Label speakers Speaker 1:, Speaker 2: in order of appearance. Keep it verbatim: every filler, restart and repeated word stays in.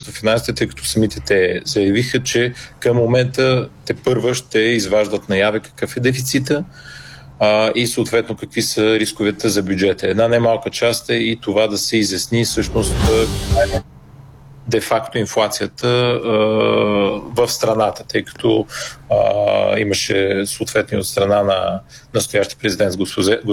Speaker 1: на финансите, тъй като самите те заявиха, че към момента те първа ще изваждат наяве какъв е дефицита а, и съответно какви са рисковете за бюджета. Една немалка част е и това да се изясни всъщност де-факто инфлацията а, в страната, тъй като а, имаше съответно от страна на настоящия президент с господин